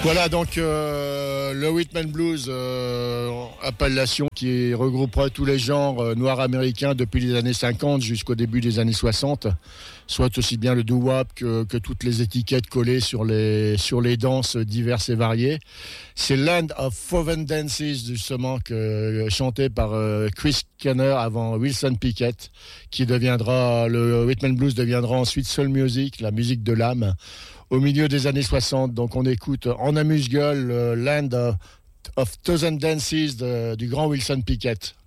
Voilà donc le Rhythm and Blues, appellation qui regroupera tous les genres noirs américains depuis les années 50 jusqu'au début des années 60, soit aussi bien le doo-wop que toutes les étiquettes collées sur les danses diverses et variées. C'est Land of Foreign Dances justement chanté par Chris Kenner avant Wilson Pickett, le Rhythm and Blues deviendra ensuite soul music, la musique de l'âme, au milieu des années 60. Donc on écoute en amuse-gueule Land of Thousand Dances du grand Wilson Pickett.